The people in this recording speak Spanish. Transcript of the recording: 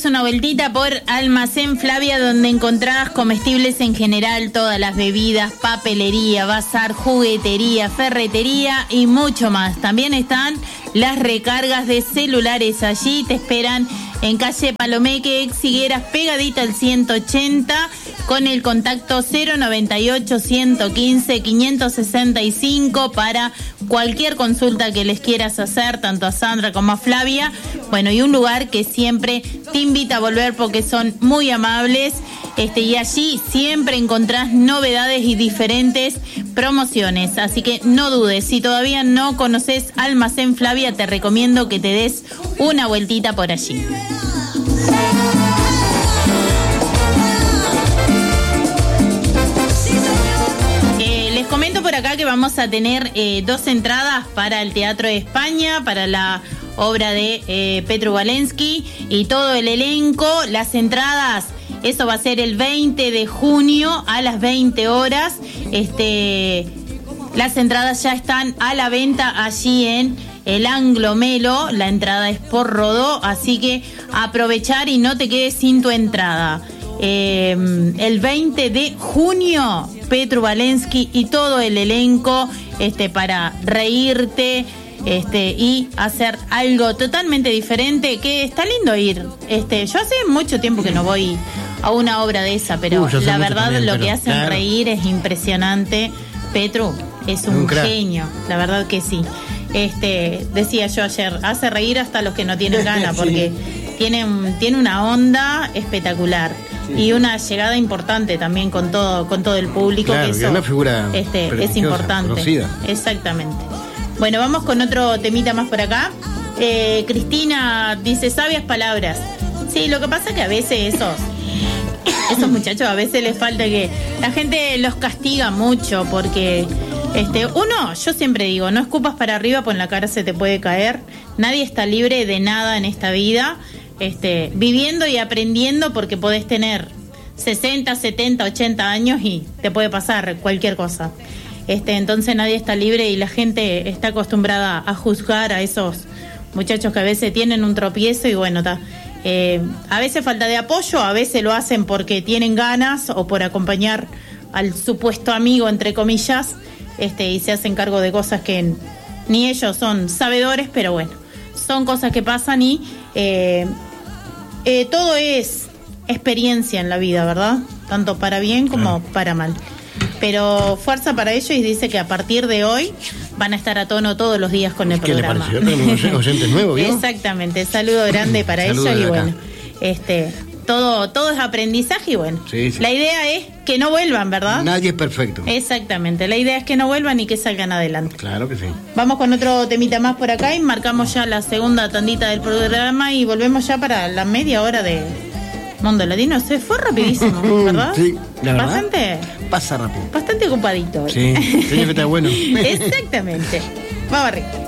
demos una vueltita por Almacén Flavia, donde encontrás comestibles en general, todas las bebidas, papelería, bazar, juguetería, ferretería y mucho más. También están las recargas de celulares. Allí te esperan en calle Palomeque, ex Higueras, pegadita al 180, con el contacto 098-115-565 para cualquier consulta que les quieras hacer, tanto a Sandra como a Flavia. Bueno, y un lugar que siempre te invita a volver porque son muy amables, y allí siempre encontrás novedades y diferentes promociones. Así que no dudes, si todavía no conoces Almacén Flavia, te recomiendo que te des una vueltita por allí. Les comento por acá que vamos a tener 2 entradas para el Teatro de España, para la obra de Petru Valensky y todo el elenco. Las entradas, eso va a ser el 20 de junio a las 20 horas. Las entradas ya están a la venta allí en el Anglo Melo. La entrada es por Rodó, así que aprovechar y no te quedes sin tu entrada. El 20 de junio, Petru Valensky y todo el elenco para reírte y hacer algo totalmente diferente, que está lindo ir. Yo hace mucho tiempo que no voy a una obra de esa, pero la verdad también, lo que hacen reír es impresionante. Petru es un genio, la verdad que sí. Decía yo ayer, hace reír hasta los que no tienen ganas, porque tiene una onda espectacular. Sí. Y una llegada importante también con todo el público, claro, que eso, que es una figura es importante, conocida. Exactamente. Bueno, vamos con otro temita más por acá. Cristina dice, sabias palabras. Sí, lo que pasa es que a veces esos muchachos a veces les falta, que la gente los castiga mucho, porque yo siempre digo, no escupas para arriba, pues en la cara se te puede caer. Nadie está libre de nada en esta vida, viviendo y aprendiendo, porque podés tener 60, 70, 80 años y te puede pasar cualquier cosa. Entonces nadie está libre, y la gente está acostumbrada a juzgar a esos muchachos que a veces tienen un tropiezo y bueno, a veces falta de apoyo, a veces lo hacen porque tienen ganas o por acompañar al supuesto amigo, entre comillas, y se hacen cargo de cosas que ni ellos son sabedores, pero bueno, son cosas que pasan y todo es experiencia en la vida, ¿verdad? Tanto para bien como para mal. Pero fuerza para ellos, y dice que a partir de hoy van a estar a tono todos los días con el programa. ¿Qué le pareció? Oyentes nuevos, ¿vio? Exactamente, saludo grande para ellos y bueno, todo es aprendizaje y bueno, sí. La idea es que no vuelvan, ¿verdad? Nadie es perfecto. Exactamente, la idea es que no vuelvan y que salgan adelante. Claro que sí. Vamos con otro temita más por acá y marcamos ya la segunda tandita del programa y volvemos ya para la media hora de Mundo Latino. Se fue rapidísimo, ¿verdad? Sí, la verdad. Bastante. Pasa rápido. Bastante ocupadito. Sí, señor, que está bueno. Exactamente. Vamos arriba.